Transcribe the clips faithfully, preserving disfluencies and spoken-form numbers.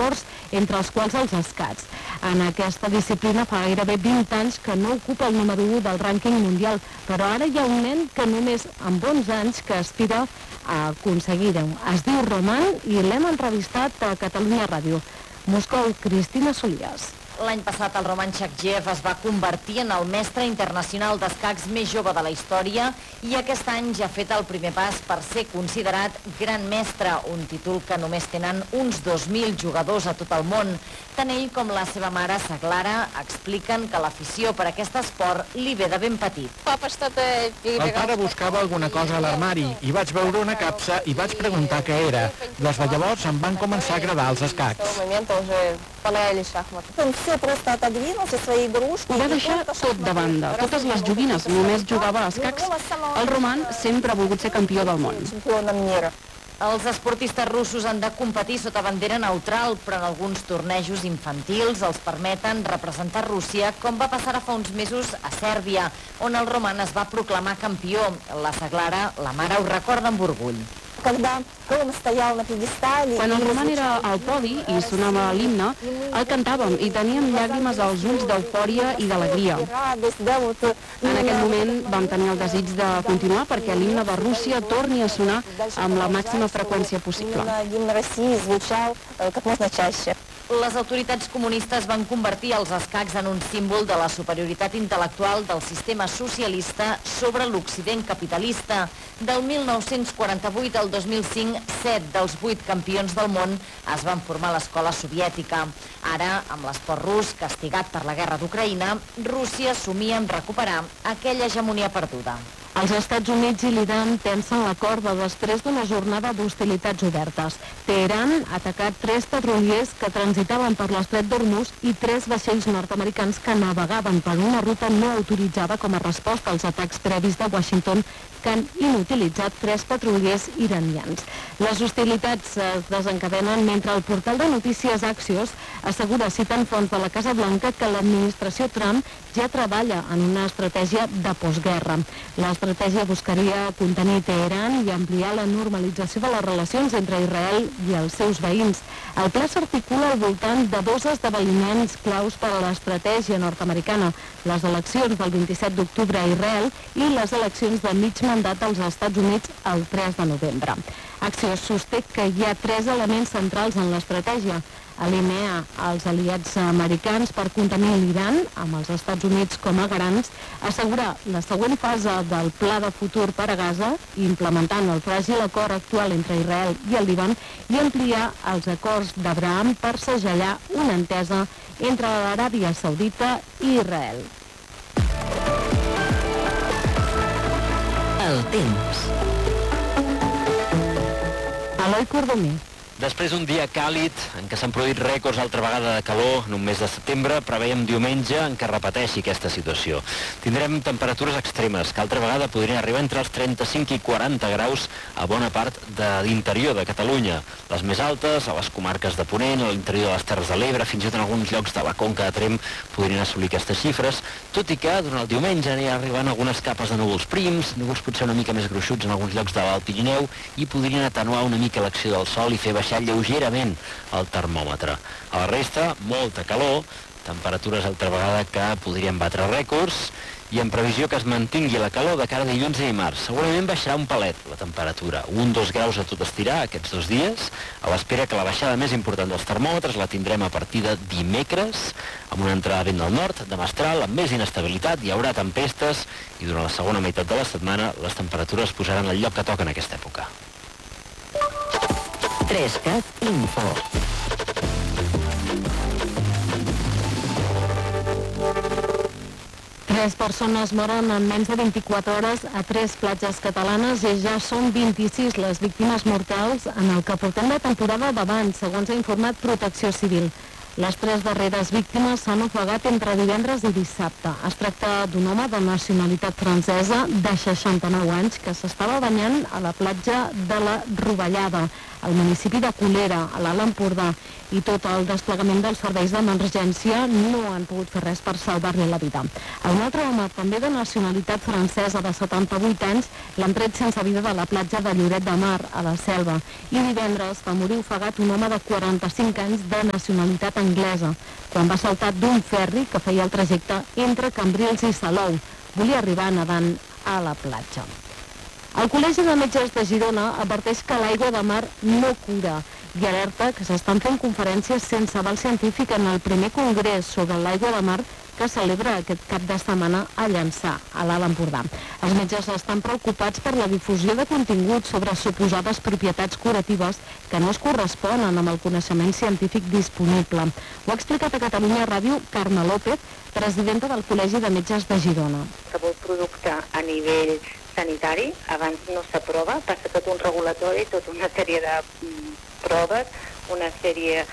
esports, entre els quals els escacs. En aquesta disciplina fa gairebé vint anys que no ocupa el número u del rànquing mundial, però ara hi ha un nen que només amb onze anys que aspira a aconseguir-ho. Es diu Roman i l'hem entrevistat a Catalunya Ràdio. Moscou, Cristina Solias. L'any passat el Roman Chakjev es va convertir en el mestre internacional d'escacs més jove de la història i aquest any ja ha fet el primer pas per ser considerat gran mestre, un títol que només tenen uns dos mil jugadors a tot el món. Tant ell com la seva mare, Saglara, expliquen que l'afició per aquest esport li ve de ben petit. El pare buscava alguna cosa a l'armari i vaig veure una capsa i vaig preguntar què era. Des de llavors em van començar a agradar els escacs. Ho va deixar tot de banda, totes les joguines, només jugava a escacs. El Roman sempre ha volgut ser campió del món. Els esportistes russos han de competir sota bandera neutral, però en alguns tornejos infantils els permeten representar Rússia, com va passar fa uns mesos a Sèrbia, on el Roman es va proclamar campió. La Saglara, la mare, ho recorda amb orgull. Quan el Roman era al podi i sonava l'himne, el cantàvem i teníem llàgrimes als ulls d'eufòria i d'alegria. En aquell moment vam tenir el desig de continuar perquè l'himne de Rússia torni a sonar amb la màxima freqüència possible. Les autoritats comunistes van convertir els escacs en un símbol de la superioritat intel·lectual del sistema socialista sobre l'Occident capitalista. Del mil nou-cents quaranta-vuit al dos mil cinc, set dels vuit campions del món es van formar a l'escola soviètica. Ara, amb l'esport rus castigat per la guerra d'Ucraïna, Rússia somia en recuperar aquella hegemonia perduda. Els Estats Units i l'Iran tensen la corda després d'una jornada d'hostilitats obertes. Teheran ha atacat tres petroliers que transitaven per l'estret d'Hormuz i tres vaixells nord-americans que navegaven per una ruta no autoritzada com a resposta als atacs previs de Washington que han inutilitzat tres petroliers iranians. Les hostilitats es desencadenen mentre el portal de notícies Axios assegura, citant fonts de la Casa Blanca, que l'administració Trump ja treballa en una estratègia de postguerra. L'estratègia buscaria contenir Teheran i ampliar la normalització de les relacions entre Israel i els seus veïns. El pla s'articula al voltant de dos esdeveniments claus per a l'estratègia nord-americana, les eleccions del vint-i-set d'octubre a Israel i les eleccions de mig mandat als Estats Units el tres de novembre. Axios sosté que hi ha tres elements centrals en l'estratègia. Alinear els aliats americans per contenir l'Iran, amb els Estats Units com a garants, assegurar la següent fase del pla de futur per a Gaza, implementant el fràgil acord actual entre Israel i el Líban, i ampliar els acords d'Abraham per segellar una entesa entre l'Aràbia Saudita i Israel. El temps. Eloi Cordomí. Després d'un dia càlid, en què s'han produït rècords altra vegada de calor en un mes de setembre, preveiem diumenge en què repeteixi aquesta situació. Tindrem temperatures extremes, que altra vegada podrien arribar entre els trenta-cinc i quaranta graus a bona part de l'interior de Catalunya. Les més altes, a les comarques de Ponent, a l'interior de les Terres de l'Ebre, fins i tot en alguns llocs de la Conca de Tremp podrien assolir aquestes xifres, tot i que durant el diumenge aniran arribant algunes capes de núvols prims, núvols potser una mica més gruixuts en alguns llocs de l'Alt Pirineu, i podrien atenuar una mica l'acció del sol i fer baixar lleugerament el termòmetre. A la resta, molta calor, temperatures altra vegada que podrien batre rècords, i en previsió que es mantingui la calor de cara a dilluns i dimarts. Segurament baixarà un palet la temperatura, un dos graus a tot estirar aquests dos dies, a l'espera que la baixada més important dels termòmetres la tindrem a partir de dimecres, amb una entrada de vent del nord, de mestral, amb més inestabilitat, hi haurà tempestes, i durant la segona meitat de la setmana les temperatures posaran el lloc que toca en aquesta època. Trescat Info. Tres persones moren en menys de vint-i-quatre hores a tres platges catalanes i ja són vint-i-sis les víctimes mortals en el que portem de temporada d'abans, segons ha informat Protecció Civil. Les tres darreres víctimes s'han ofegat entre divendres i dissabte. Es tracta d'un home de nacionalitat francesa de seixanta-nou anys que s'estava banyant a la platja de la Rovellada. al municipi de Colera, a l'Alt Empordà, i tot el desplegament dels serveis d'emergència no han pogut fer res per salvar-li la vida. A un altre home, també de nacionalitat francesa de setanta-vuit anys, l'han tret sense vida de la platja de Lloret de Mar, a la Selva, i divendres va morir ofegat un home de quaranta-cinc anys de nacionalitat anglesa, quan va saltar d'un ferri que feia el trajecte entre Cambrils i Salou. Volia arribar nedant a la platja. El Col·legi de Metges de Girona adverteix que l'aigua de mar no cura i alerta que s'estan fent conferències sense aval científic en el primer congrés sobre l'aigua de mar que celebra aquest cap de setmana a Llançà, a l'Alt Empordà. Els metges estan preocupats per la difusió de continguts sobre suposades propietats curatives que no es corresponen amb el coneixement científic disponible. Ho ha explicat a Catalunya Ràdio Carme López, presidenta del Col·legi de Metges de Girona. Qualsevol producte a nivell sanitari abans no s'aprova, passa tot un regulatori, tota una sèrie de proves, una sèrie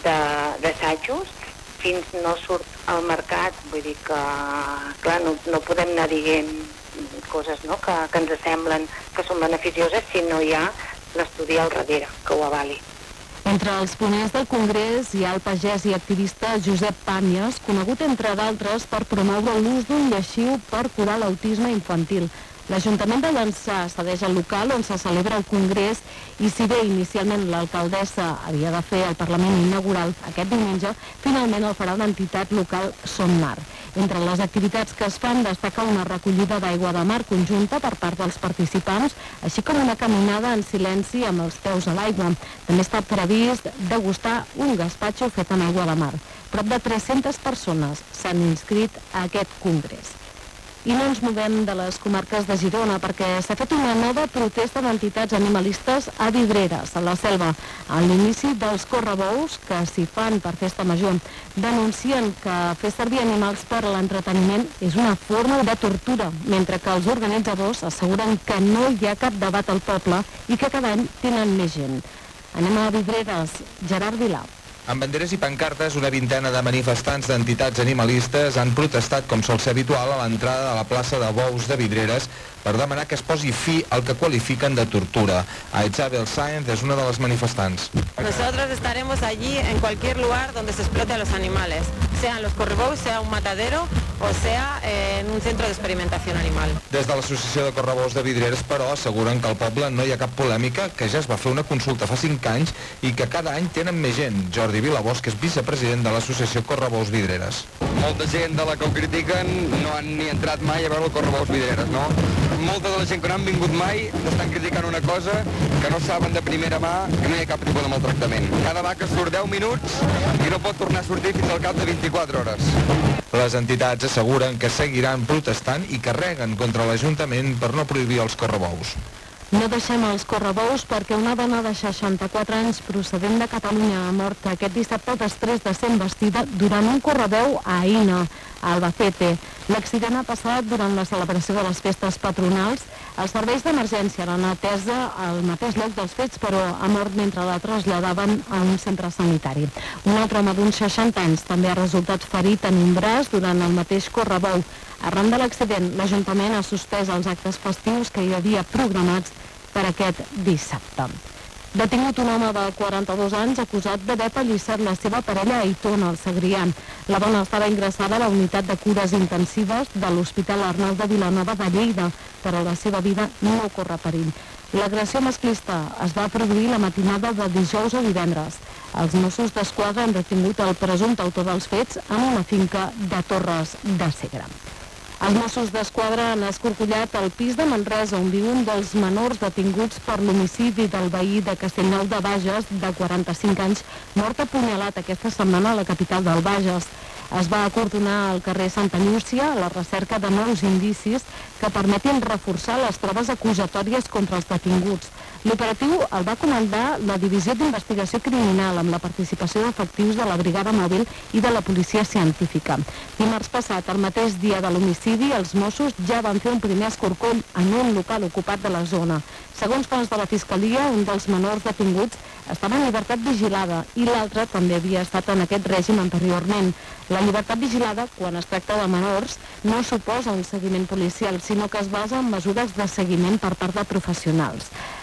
d'assajos, fins no surt al mercat. Vull dir que, clar, no, no podem anar dient coses, no?, que, que ens semblen que són beneficioses si no hi ha l'estudi al darrere que ho avali. Entre els ponents del Congrés hi ha el pagès i activista Josep Pàmies, conegut entre d'altres per promoure l'ús d'un lleixiu per curar l'autisme infantil. L'Ajuntament de Llançà cedeix el local on se celebra el Congrés i si bé inicialment l'alcaldessa havia de fer el Parlament inaugural aquest diumenge, finalment el farà l'entitat local Somnar. Entre les activitats que es fan destaca una recollida d'aigua de mar conjunta per part dels participants, així com una caminada en silenci amb els peus a l'aigua. També està previst degustar un gaspatxo fet amb aigua de mar. Prop de tres-centes persones s'han inscrit a aquest congrés. I no ens movem de les comarques de Girona perquè s'ha fet una nova protesta d'entitats animalistes a Vidreres, a la Selva, a l'inici dels correbous que s'hi fan per festa major. Denuncien que fer servir animals per a l'entreteniment és una forma de tortura, mentre que els organitzadors asseguren que no hi ha cap debat al poble i que cada any tenen més gent. Anem a Vidreres. Gerard Vilà. Amb banderes i pancartes, una vintena de manifestants d'entitats animalistes han protestat, com sol ser habitual, a l'entrada de la plaça de Bous de Vidreres per demanar que es posi fi al que qualifiquen de tortura. Isabel Sáenz és una de les manifestants. Nosotros estaremos allí en cualquier lugar donde se explote a los animales, sea en los correbous, sea un matadero o sea en un centro de experimentación animal. Des de l'Associació de Correbous de Vidreres, però, asseguren que al poble no hi ha cap polèmica, que ja es va fer una consulta fa cinc anys i que cada any tenen més gent. Jordi Vilabosch és vicepresident de l'Associació Correbous Vidreres. Molta gent de la que ho critiquen no han ni entrat mai a veure el Correbous Vidreres, no? Molta de la gent que no han vingut mai estan criticant una cosa que no saben de primera mà que no hi ha cap tipus de maltractament. Cada vaca surt deu minuts i no pot tornar a sortir fins al cap de vint-i-quatre hores. Les entitats asseguren que seguiran protestant i carreguen contra l'Ajuntament per no prohibir els correbous. No deixem els correbous perquè una dona de seixanta-quatre anys procedent de Catalunya ha mort aquest dissabte després de ser embestida durant un correbeu a Aïna, a Albacete. L'accident ha passat durant la celebració de les festes patronals. Els serveis d'emergència l'han atesa al mateix lloc dels fets, però ha mort mentre la traslladaven a un centre sanitari. Un altre home d'uns seixanta anys també ha resultat ferit en un braç durant el mateix correbou. Arran de l'accident, l'Ajuntament ha suspès els actes festius que hi havia programats per aquest dissabte. Detingut un home de quaranta-dos anys acusat d'haver pallissat la seva parella a Aitona, al Segrià. La dona estava ingressada a la unitat de cures intensives de l'Hospital Arnau de Vilanova de Lleida, però la seva vida no corre perill. L'agressió masclista es va produir la matinada de dijous a divendres. Els Mossos d'Esquadra han detingut el presumpte autor dels fets en una finca de Torres de Segre. Els Mossos d'Esquadra han escorcollat el pis de Manresa, on viu un dels menors detinguts per l'homicidi del veí de Castellnou de Bages, de quaranta-cinc anys, mort apunyalat aquesta setmana a la capital del Bages. Es va acordonar al carrer Santa Llúcia a la recerca de nous indicis que permetin reforçar les proves acusatòries contra els detinguts. L'operatiu el va comandar la Divisió d'Investigació Criminal amb la participació d'efectius de la Brigada Mòbil i de la Policia Científica. Dimarts passat, el mateix dia de l'homicidi, els Mossos ja van fer un primer escorcoll en un local ocupat de la zona. Segons fonts de la Fiscalia, un dels menors detinguts estava en llibertat vigilada i l'altre també havia estat en aquest règim anteriorment. La llibertat vigilada, quan es tracta de menors, no suposa un seguiment policial, sinó que es basa en mesures de seguiment per part de professionals.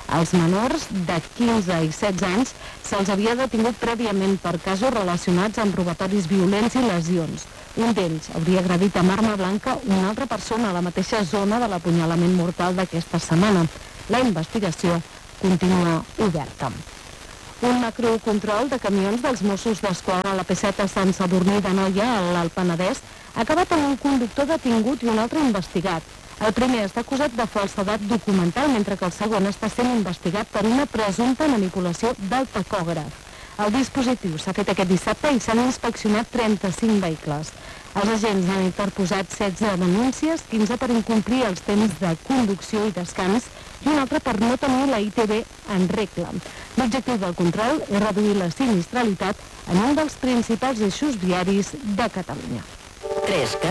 Als menors de quinze i setze anys se'ls havia detingut prèviament per casos relacionats amb robatoris violents i lesions. Un d'ells hauria agredit amb arma blanca una altra persona a la mateixa zona de l'apunyalament mortal d'aquesta setmana. La investigació continua oberta. Un macrocontrol de camions dels Mossos d'Esquadra a la P set a Sant Sadurní d'Anoia, a l'Alt Penedès, ha acabat amb un conductor detingut i un altre investigat. El primer està acusat de falsedat documental, mentre que el segon està sent investigat per una presumpta manipulació del tacògraf. El dispositiu s'ha fet aquest dissabte i s'han inspeccionat trenta-cinc vehicles. Els agents han interposat setze denúncies, quinze per incomplir els temps de conducció i descans i un altre per no tenir la I T B en regla. L'objectiu del control és reduir la sinistralitat en un dels principals eixos viaris de Catalunya. Tresca